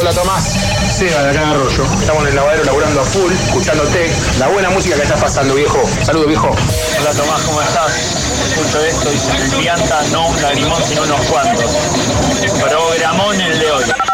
Hola Tomás, Seba de acá en Arroyo. Estamos en el lavadero laburando a full, escuchándote. La buena música que estás pasando, viejo. Saludos, viejo. Hola Tomás, ¿cómo estás? Escucho esto y se me pianta no un lagrimón sino unos cuantos. Programón el de hoy.